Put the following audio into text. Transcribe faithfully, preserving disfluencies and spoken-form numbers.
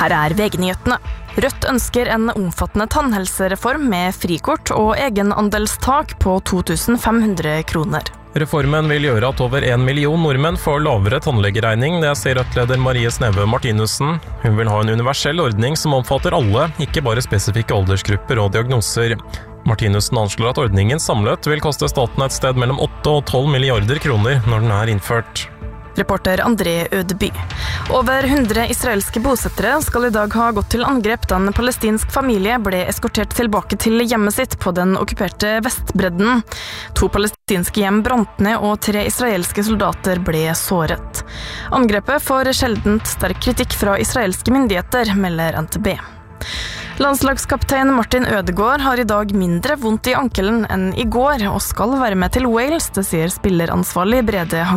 Her er V G-nyhetene. Rødt ønsker en omfattende tannhelsereform med frikort og egenandelstak på to tusen fem hundre kroner. Reformen vil gjøre at over en million nordmenn får lavere tannlegeregning, det sier Rødt-leder Marie Sneve Martinussen. Hun vil ha en universell ordning som omfatter alle, ikke bare spesifikke aldersgrupper og diagnoser. Martinussen anslår at ordningen samlet vil koste staten et sted mellom åtte og tolv milliarder kroner når den er innført. Reporter André Ødeby. Over hundre israelske bosettere skal i dag ha gått til angrep da en palestinsk familie ble eskortert tilbake til hjemmet sitt på den okkuperte Vestbredden. To palestinske hjem brant ned og tre israelske soldater ble såret. Angrepet får sjeldent sterk kritikk fra israelske myndigheter, melder N T B. Landslagskaptein Martin Ødegaard har i dag mindre vondt i ankelen enn i går og skal være med til Wales, det sier spilleransvarlig Brede Hang.